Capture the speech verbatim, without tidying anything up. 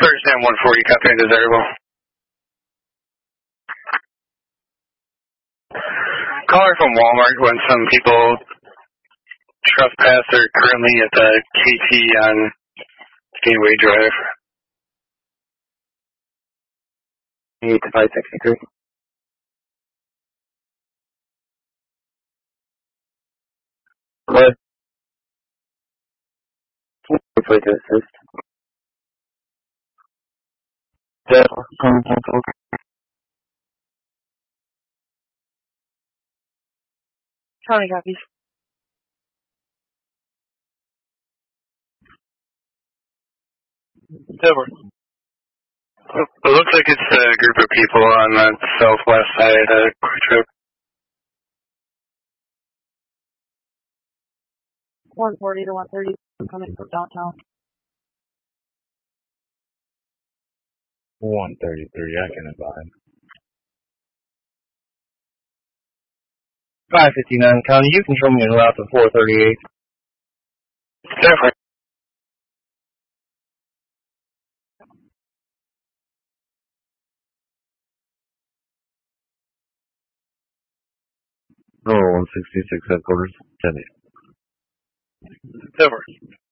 First and one forty, copy undesirable. Caller from Walmart when some people trespass are currently at the K T on Gateway Drive. eight to five sixty-three. What? Play to assist. Yeah. County copies. Silver. It looks like it's a group of people on the southwest side of Quick Trip. one forty to one thirty coming from downtown. one thirty-three, I can advise. five fifty-nine, County, you can show me a route to four thirty-eight. Definitely. Oh, one sixty-six headquarters, ten eight. Silver.